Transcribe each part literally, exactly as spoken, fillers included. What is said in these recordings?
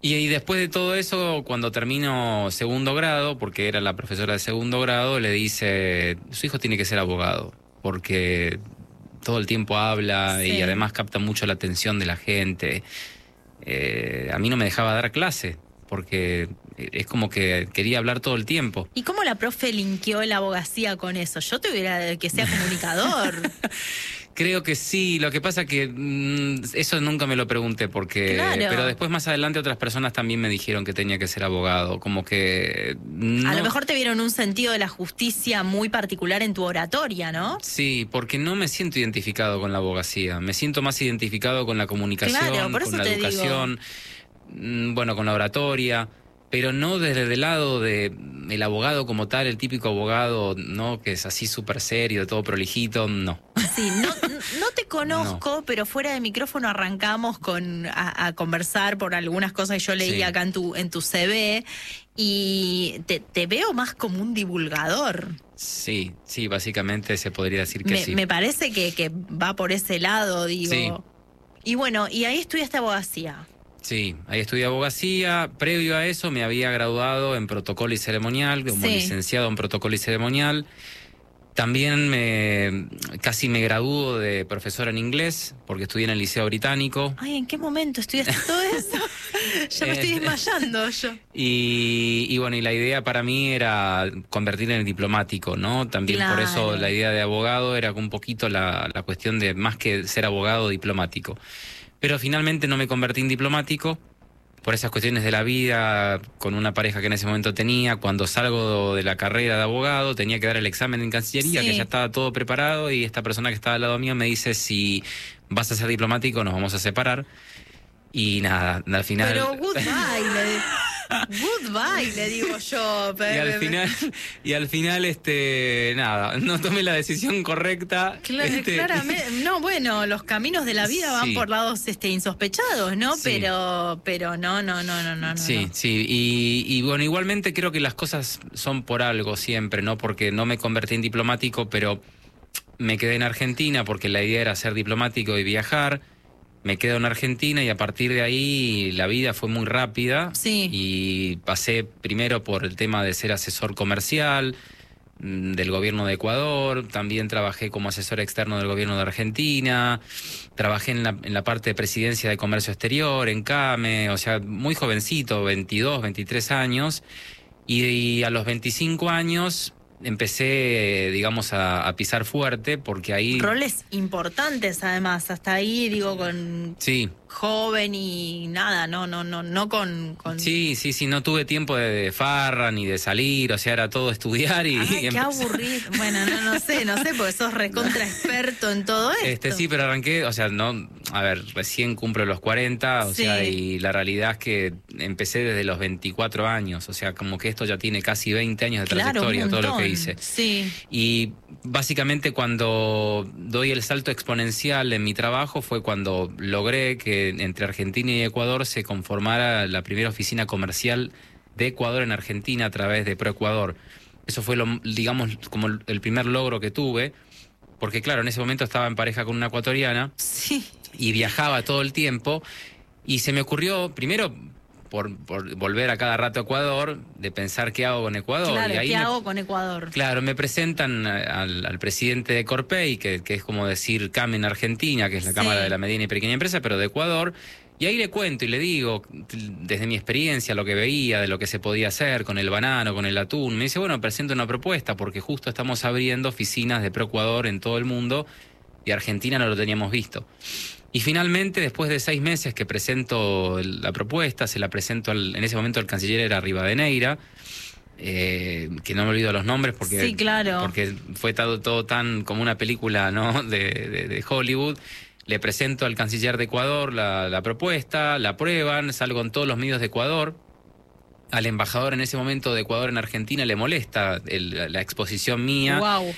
Y, y después de todo eso, cuando termino segundo grado, porque era la profesora de segundo grado, le dice, su hijo tiene que ser abogado, porque todo el tiempo habla Sí. y además capta mucho la atención de la gente. Eh, a mí no me dejaba dar clase, porque es como que quería hablar todo el tiempo. ¿Y cómo la profe linkeó la abogacía con eso? Yo te hubiera que sea comunicador. Creo que sí, lo que pasa que mmm, eso nunca me lo pregunté porque... Claro. Pero después más adelante otras personas también me dijeron que tenía que ser abogado, como que... No... A lo mejor te vieron un sentido de la justicia muy particular en tu oratoria, ¿no? Sí, porque no me siento identificado con la abogacía, me siento más identificado con la comunicación, Claro, por eso con la te educación, mmm, bueno, con la oratoria... Pero no desde el lado de el abogado como tal, el típico abogado, ¿no? Que es así súper serio, todo prolijito, no. Sí, no, no te conozco, no. Pero fuera de micrófono arrancamos con a, a conversar por algunas cosas que yo leí sí. acá en tu, en tu C V y te, te veo más como un divulgador. Sí, sí, básicamente se podría decir que me, sí. Me parece que, que va por ese lado, digo. Sí. Y bueno, y ahí estudiaste abogacía. Sí, ahí estudié abogacía. Previo a eso me había graduado en protocolo y ceremonial, como sí. licenciado en protocolo y ceremonial. También me casi me graduó de profesor en inglés, porque estudié en el Liceo Británico. Ay, ¿en qué momento estudiaste todo eso? Ya me estoy desmayando yo. Y, y bueno, y la idea para mí era convertirme en diplomático, ¿no? También claro. Por eso la idea de abogado era un poquito la, la cuestión de más que ser abogado, diplomático. Pero finalmente no me convertí en diplomático por esas cuestiones de la vida, con una pareja que en ese momento tenía. Cuando salgo de la carrera de abogado tenía que dar el examen en Cancillería, sí. que ya estaba todo preparado, y esta persona que estaba al lado mío me dice, si vas a ser diplomático nos vamos a separar. Y nada, al final... Pero goodbye, le... Goodbye, le digo yo. Y al final, y al final, este, nada, no tomé la decisión correcta. Claro, este... claramente. No, bueno, los caminos de la vida van sí. por lados este, insospechados, ¿no? Sí. Pero, pero no, no, no, no, no. Sí, no. sí. Y, y bueno, igualmente creo que las cosas son por algo siempre, ¿no? Porque no me convertí en diplomático, pero me quedé en Argentina porque la idea era ser diplomático y viajar. Me quedo en Argentina y a partir de ahí la vida fue muy rápida. Sí. Y pasé primero por el tema de ser asesor comercial del gobierno de Ecuador, también trabajé como asesor externo del gobierno de Argentina, trabajé en la, en la parte de presidencia de comercio exterior, en CAME, o sea, muy jovencito, veintidós, veintitrés años, y, y a los veinticinco años... empecé, digamos, a, a pisar fuerte, porque ahí... Roles importantes, además, hasta ahí, digo, con... Sí. Joven y nada, no, no, no, no con... con... Sí, sí, sí, no tuve tiempo de, de farra ni de salir, o sea, era todo estudiar y... Ay, y qué empecé... aburrido. Bueno, no, no sé, no sé, porque sos recontra experto en todo esto. Este, sí, pero arranqué, o sea, no, a ver, recién cumplo los cuarenta, o sí. sea, y la realidad es que empecé desde los veinticuatro años, o sea, como que esto ya tiene casi veinte años de claro, trayectoria, todo lo que hice. Sí. Y básicamente cuando doy el salto exponencial en mi trabajo fue cuando logré que entre Argentina y Ecuador se conformara la primera oficina comercial de Ecuador en Argentina a través de ProEcuador. Eso fue, lo, digamos, como el primer logro que tuve, porque claro, en ese momento estaba en pareja con una ecuatoriana sí. y viajaba todo el tiempo, y se me ocurrió, primero, por, por volver a cada rato a Ecuador, de pensar qué hago con Ecuador. Claro, y ahí ¿qué me, hago con Ecuador? Claro, me presentan al, al presidente de Corpey, que, que es como decir CAME en Argentina, que es la sí. Cámara de la Mediana y Pequeña Empresa, pero de Ecuador. Y ahí le cuento y le digo, desde mi experiencia, lo que veía, de lo que se podía hacer con el banano, con el atún. Me dice, bueno, presento una propuesta, porque justo estamos abriendo oficinas de ProEcuador en todo el mundo, y Argentina no lo teníamos visto. Y finalmente, después de seis meses que presento la propuesta, se la presento, al, en ese momento el canciller era Rivadeneira, eh, que no me olvido los nombres porque, sí, claro. porque fue todo, todo tan como una película, ¿no? de, de, de Hollywood. Le presento al canciller de Ecuador la, la propuesta, la aprueban, salgo en todos los medios de Ecuador. Al embajador en ese momento de Ecuador en Argentina le molesta el, la exposición mía. Wow.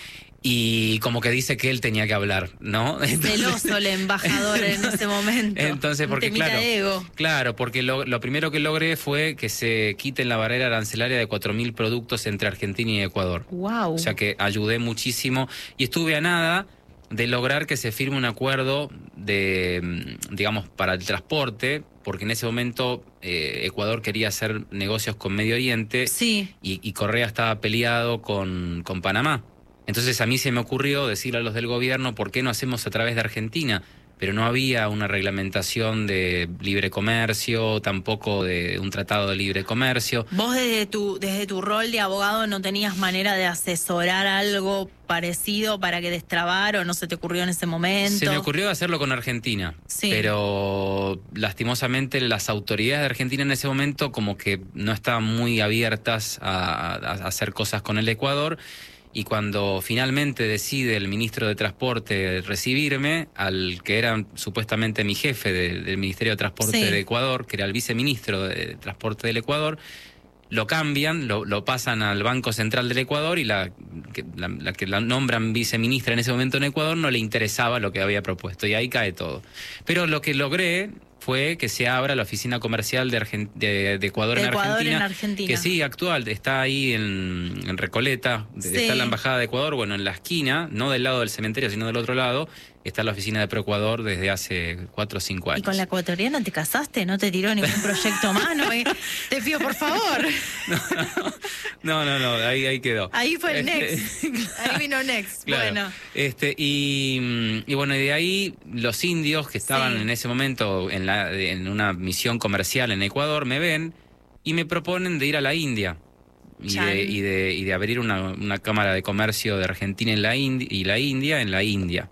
Y como que dice que él tenía que hablar, ¿no? Entonces, celoso el embajador en ese momento. Entonces, porque claro, ego. claro, porque lo, lo primero que logré fue que se quiten la barrera arancelaria de cuatro mil productos entre Argentina y Ecuador. Wow. O sea que ayudé muchísimo y estuve a nada de lograr que se firme un acuerdo de, digamos, para el transporte, porque en ese momento eh, Ecuador quería hacer negocios con Medio Oriente sí. y, y Correa estaba peleado con, con Panamá. Entonces a mí se me ocurrió decirle a los del gobierno, ¿por qué no hacemos a través de Argentina? Pero no había una reglamentación de libre comercio, tampoco de un tratado de libre comercio. ¿Vos desde tu, desde tu rol de abogado no tenías manera de asesorar algo parecido para que destrabar o no se te ocurrió en ese momento? Se me ocurrió hacerlo con Argentina, sí. pero lastimosamente las autoridades de Argentina en ese momento como que no estaban muy abiertas a, a hacer cosas con el Ecuador. Y cuando finalmente decide el ministro de Transporte recibirme, al que era supuestamente mi jefe de, del Ministerio de Transporte sí. de Ecuador, que era el viceministro de Transporte del Ecuador, lo cambian, lo, lo pasan al Banco Central del Ecuador y la que la, la que la nombran viceministra en ese momento en Ecuador no le interesaba lo que había propuesto y ahí cae todo. Pero lo que logré fue que se abra la oficina comercial de, Argent de, de Ecuador, de en, Ecuador Argentina, en Argentina, que sí, actual, está ahí en, en Recoleta, sí. está la Embajada de Ecuador, bueno, en la esquina, no del lado del cementerio, sino del otro lado, está la oficina de ProEcuador desde hace cuatro o cinco años. ¿Y con la ecuatoriana te casaste? ¿No te tiró ningún proyecto más? No, eh, te pido, por favor. No, no, no, no ahí, ahí quedó. Ahí fue el Next. Ahí vino Next. Claro. Bueno. Este, y, y bueno, y de ahí los indios que estaban sí. en ese momento en, la, en una misión comercial en Ecuador me ven y me proponen de ir a la India. Y de, y, de, y de abrir una, una cámara de comercio de Argentina en la India, y la India en la India.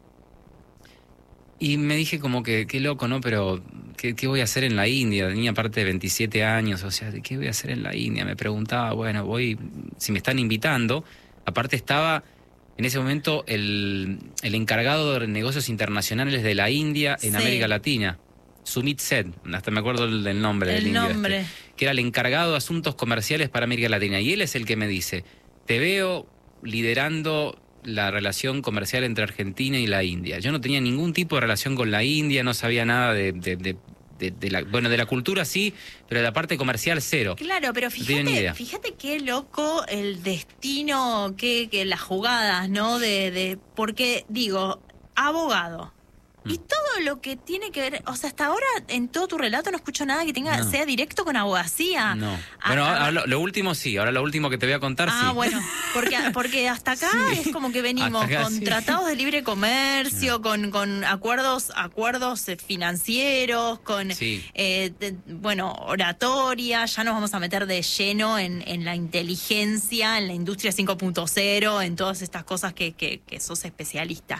Y me dije como que, qué loco, ¿no? Pero, ¿qué, qué voy a hacer en la India? Tenía aparte de veintisiete años, o sea, ¿qué voy a hacer en la India? Me preguntaba, bueno, voy, si me están invitando. Aparte estaba, en ese momento, el, el encargado de negocios internacionales de la India en sí. América Latina. Sumit Seth, hasta me acuerdo del, del nombre el del indio nombre. Este, que era el encargado de asuntos comerciales para América Latina. Y él es el que me dice, te veo liderando la relación comercial entre Argentina y la India. Yo no tenía ningún tipo de relación con la India, no sabía nada de, de, de, de, de la, bueno, de la cultura sí, pero de la parte comercial cero. Claro, pero fíjate, no fíjate qué loco el destino, que, que las jugadas, ¿no? De, de, porque digo, abogado. Y todo lo que tiene que ver, o sea, hasta ahora en todo tu relato no escucho nada que tenga no. sea directo con abogacía. No. Ah, bueno, ah, lo, lo último sí, ahora lo último que te voy a contar ah, sí. Ah, bueno, porque, porque hasta acá sí. Es como que venimos acá, con sí. tratados de libre comercio, no. con, con acuerdos acuerdos financieros, con, sí. eh, de, bueno, oratoria, ya nos vamos a meter de lleno en, en la inteligencia, en la industria cinco punto cero, en todas estas cosas que, que, que sos especialista.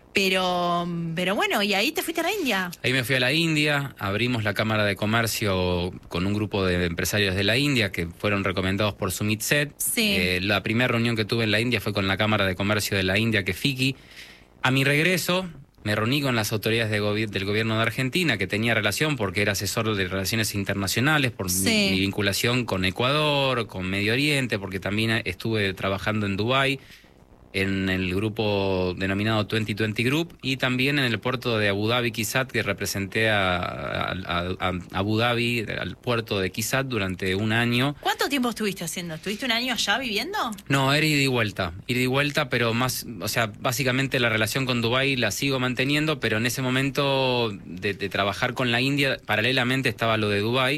Pero, pero bueno, ¿y ahí te fuiste a la India? Ahí me fui a la India, abrimos la Cámara de Comercio con un grupo de empresarios de la India que fueron recomendados por Sumit Seth. Sí. Eh, la primera reunión que tuve en la India fue con la Cámara de Comercio de la India, que F I C I. A mi regreso me reuní con las autoridades de gobi- del gobierno de Argentina, que tenía relación porque era asesor de relaciones internacionales, por sí. mi, mi vinculación con Ecuador, con Medio Oriente, porque también estuve trabajando en Dubái, en el grupo denominado veinte veinte Group, y también en el puerto de Abu Dhabi, Qisat, que representé a, a, a, a Abu Dhabi, al puerto de Qisat, durante un año. ¿Cuánto tiempo estuviste haciendo? ¿Estuviste un año allá viviendo? No, era ida y vuelta, ida y vuelta, pero más, o sea, básicamente la relación con Dubái la sigo manteniendo, pero en ese momento de, de trabajar con la India, paralelamente estaba lo de Dubái.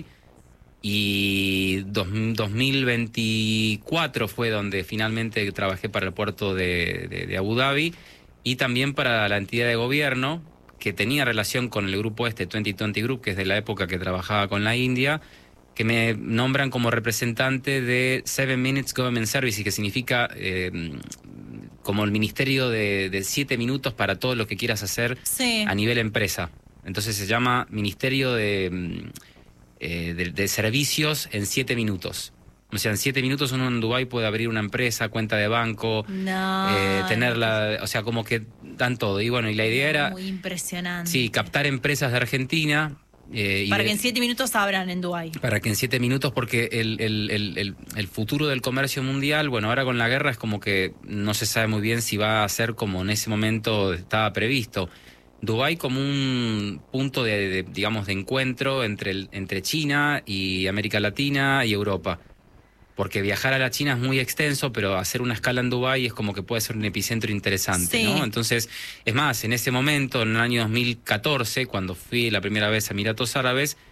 Y dos, dos mil veinticuatro fue donde finalmente trabajé para el puerto de, de, de Abu Dhabi y también para la entidad de gobierno que tenía relación con el grupo este, veinte veinte Group, que es de la época que trabajaba con la India, que me nombran como representante de Seven Minutes Government Services, que significa eh, como el ministerio de, de siete minutos para todo lo que quieras hacer sí. a nivel empresa. Entonces se llama Ministerio de... Eh, de, de servicios en siete minutos. O sea, en siete minutos uno en Dubái puede abrir una empresa, cuenta de banco, no, eh, tenerla, o sea, como que dan todo. Y bueno, y la idea era... Muy impresionante. Sí, captar empresas de Argentina. Eh, para y que de, en siete minutos abran en Dubái. Para que en siete minutos, porque el, el, el, el, el futuro del comercio mundial, bueno, ahora con la guerra es como que no se sabe muy bien si va a ser como en ese momento estaba previsto. Dubái como un punto de, de digamos de encuentro entre el, entre China y América Latina y Europa, porque viajar a la China es muy extenso, pero hacer una escala en Dubái es como que puede ser un epicentro interesante, sí. ¿no? Entonces, es más, en ese momento, en el año dos mil catorce, cuando fui la primera vez a Emiratos Árabes,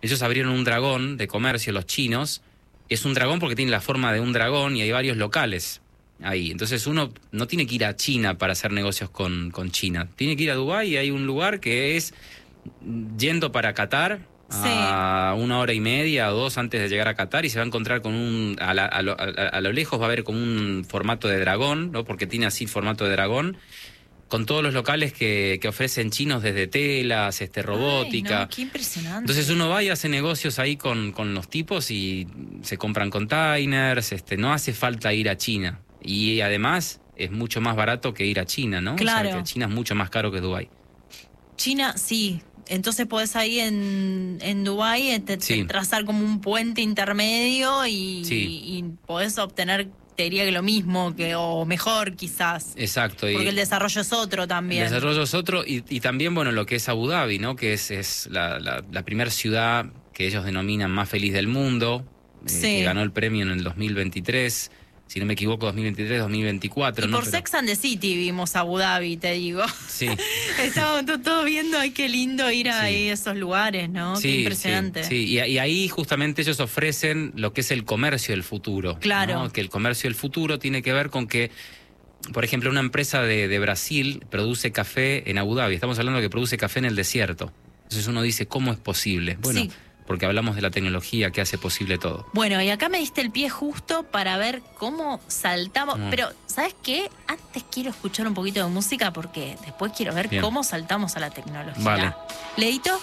ellos abrieron un dragón de comercio, los chinos. Es un dragón porque tiene la forma de un dragón y hay varios locales ahí. Entonces uno no tiene que ir a China para hacer negocios con, con China. Tiene que ir a Dubái y hay un lugar que es yendo para Qatar Sí. a una hora y media o dos antes de llegar a Qatar y se va a encontrar con un... A, la- a lo, a- a lo lejos va a haber como un formato de dragón, ¿no? Porque tiene así formato de dragón, con todos los locales que, que ofrecen chinos desde telas, este, robótica. Ay, no, qué impresionante. Entonces uno va y hace negocios ahí con, con los tipos y se compran containers, este, no hace falta ir a China. Y además es mucho más barato que ir a China, ¿no? Claro. O sea, que China es mucho más caro que Dubái. China, sí. Entonces podés ahí en, en Dubái eh, te- te Sí. trazar como un puente intermedio y, Sí. y podés obtener, te diría que lo mismo, que o mejor quizás. Exacto. Porque y el desarrollo es otro también. El desarrollo es otro y, y también, bueno, lo que es Abu Dhabi, ¿no? Que es, es la, la, la primera ciudad que ellos denominan más feliz del mundo, eh, Sí. que ganó el premio en el dos mil veintitrés, si no me equivoco, dos mil veintitrés, dos mil veinticuatro. Y ¿no? por Pero- Sex and the City vimos Abu Dhabi, te digo. Sí. Estábamos to- todos viendo, ay, qué lindo ir a Sí. esos lugares, ¿no? Sí, Qué impresionante. Sí, sí. Y, y ahí justamente ellos ofrecen lo que es el comercio del futuro. Claro. ¿no? Que el comercio del futuro tiene que ver con que, por ejemplo, una empresa de, de Brasil produce café en Abu Dhabi. Estamos hablando de que produce café en el desierto. Entonces uno dice, ¿cómo es posible? Bueno, Sí. porque hablamos de la tecnología que hace posible todo. Bueno, y acá me diste el pie justo para ver cómo saltamos. Mm. Pero, ¿sabes qué? Antes quiero escuchar un poquito de música porque después quiero ver Bien. cómo saltamos a la tecnología. Vale. ¿Leito?